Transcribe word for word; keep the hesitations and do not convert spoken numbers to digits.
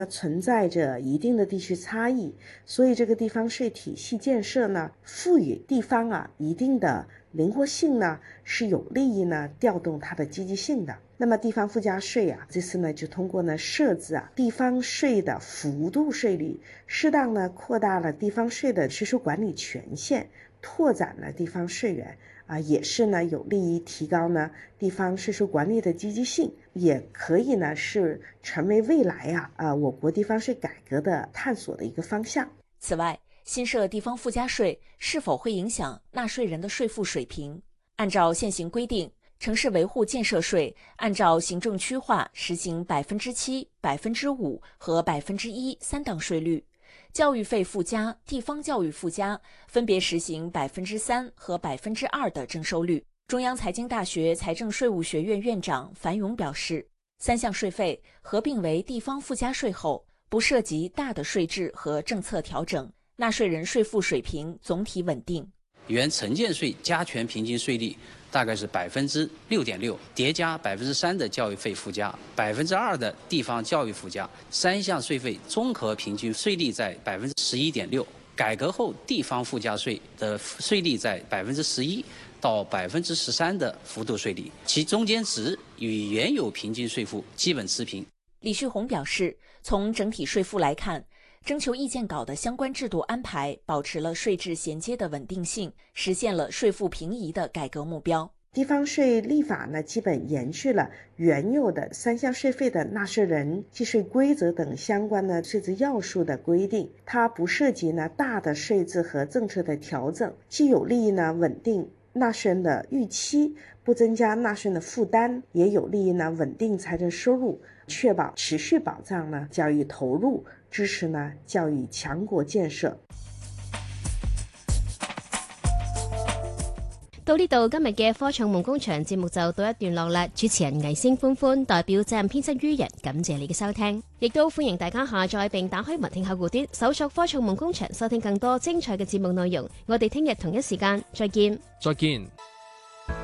存在着一定的地区差异，所以这个地方税体系建设呢，赋予地方啊一定的灵活性呢，是有利于呢调动它的积极性的。那么地方附加税啊，这次呢就通过呢设置啊地方税的幅度税率，适当呢扩大了地方税的税收管理权限，拓展了地方税源啊，也是呢有利于提高呢地方税收管理的积极性，也可以呢是成为未来啊啊我国地方税改革的探索的一个方向。 此外，新设地方附加税是否会影响纳税人的税负水平？按照现行规定，城市维护建设税按照行政区划实行百分之七、百分之五和百分之一三档税率。教育费附加、地方教育附加分别实行百分之三和百分之二的征收率。中央财经大学财政税务学院院长樊勇表示，三项税费合并为地方附加税后，不涉及大的税制和政策调整，纳税人税负水平总体稳定。 原城建税加权平均税率大概是百分之六点六，叠加百分之三的教育费附加，百分之二的地方教育附加，三项税费综合平均税率在百分之十一点六。改革后地方附加税的税率在百分之十一到百分之十三的幅度税率，其中间值与原有平均税负基本持平。 李旭红表示，从整体税负来看，征求意见稿的相关制度安排保持了税制衔接的稳定性，实现了税负平移的改革目标。 地方税立法呢，基本延续了原有的三项税费的纳税人、计税规则等相关的税制要素的规定，它不涉及呢大的税制和政策的调整，既有利于呢稳定纳税人的预期，不增加纳税人的负担，也有利于呢稳定财政收入，确保持续保障呢教育投入，支持呢教育强国建设。 到呢度，今日嘅科創夢工場節目就到一段落啦。主持人魏星歡歡代表責任編輯於人，感謝你嘅收聽，亦都歡迎大家下載並打開文聽客戶端，搜索科創夢工場，收聽更多精彩嘅節目內容。我哋聽日同一時間再見。 再見。